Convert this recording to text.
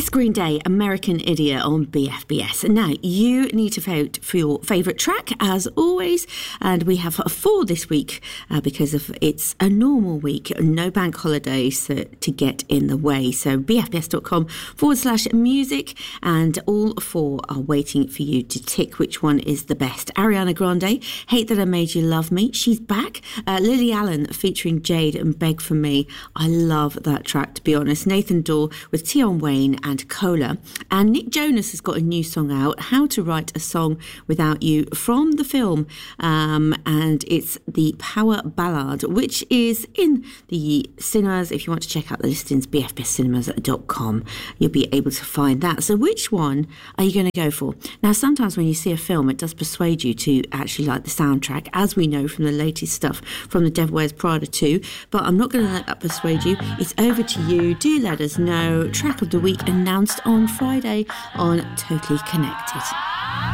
Yes, Green Day, American Idiot on BFBS. Now, you need to vote for your favourite track, as always, and we have 4 this week because it's a normal week, no bank holidays to get in the way. So bfbs.com/music, and all 4 are waiting for you to tick which one is the best. Ariana Grande, Hate That I Made You Love Me, she's back. Lily Allen featuring Jade and Beg For Me. I love that track, to be honest. Nathan Dawe with Tion Wayne and Cola. And Nick Jonas has got a new song out, How to Write a Song Without You, from the film. And it's the Power Ballad, which is in the cinemas. If you want to check out the listings, bfbscinemas.com, you'll be able to find that. So which one are you going to go for? Now, sometimes when you see a film, it does persuade you to actually like the soundtrack, as we know from the latest stuff from The Devil Wears Prada 2. But I'm not going to let that persuade you. It's over to you. Do let us know. Track of the week announced on Friday on Totally Connected.